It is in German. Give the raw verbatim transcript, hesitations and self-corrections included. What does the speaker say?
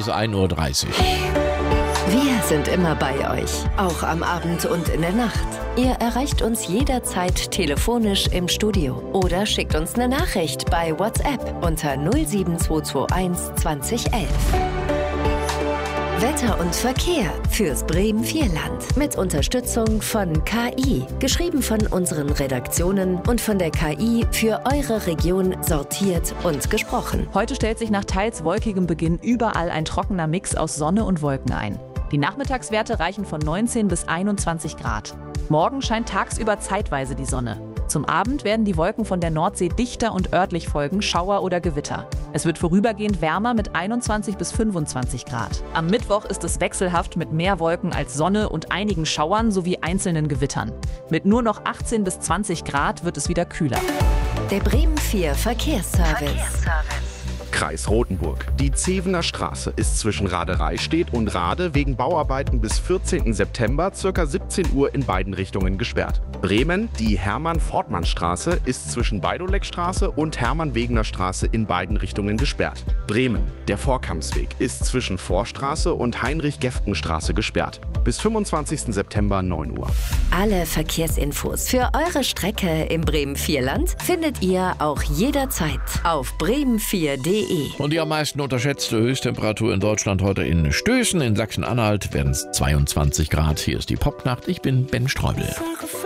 bis ein Uhr dreißig. Wir sind immer bei euch, auch am Abend und in der Nacht. Ihr erreicht uns jederzeit telefonisch im Studio oder schickt uns eine Nachricht bei WhatsApp unter null sieben zwei zwei eins zwanzig elf. Wetter und Verkehr fürs Bremen-Vierland mit Unterstützung von K I. Geschrieben von unseren Redaktionen und von der K I für eure Region sortiert und gesprochen. Heute stellt sich nach teils wolkigem Beginn überall ein trockener Mix aus Sonne und Wolken ein. Die Nachmittagswerte reichen von neunzehn bis einundzwanzig Grad. Morgen scheint tagsüber zeitweise die Sonne. Zum Abend werden die Wolken von der Nordsee dichter und örtlich folgen Schauer oder Gewitter. Es wird vorübergehend wärmer mit einundzwanzig bis fünfundzwanzig Grad. Am Mittwoch ist es wechselhaft mit mehr Wolken als Sonne und einigen Schauern sowie einzelnen Gewittern. Mit nur noch achtzehn bis zwanzig Grad wird es wieder kühler. Der Bremen vier Verkehrsservice. Verkehrsservice. Kreis Rothenburg. Die Zevener Straße ist zwischen Radereistedt und Rade wegen Bauarbeiten bis vierzehnten September ca. siebzehn Uhr in beiden Richtungen gesperrt. Bremen, die Hermann-Fortmann-Straße ist zwischen Beidoleckstraße und Hermann-Wegener-Straße in beiden Richtungen gesperrt. Bremen, der Vorkampsweg ist zwischen Vorstraße und Heinrich-Gefgen-Straße gesperrt. Bis fünfundzwanzigsten September neun Uhr. Alle Verkehrsinfos für eure Strecke im Bremen-Vierland findet ihr auch jederzeit auf bremen vier punkt de. Und die am meisten unterschätzte Höchsttemperatur in Deutschland heute in Stößen. In Sachsen-Anhalt werden es zweiundzwanzig Grad. Hier ist die Popnacht. Ich bin Ben Streubel.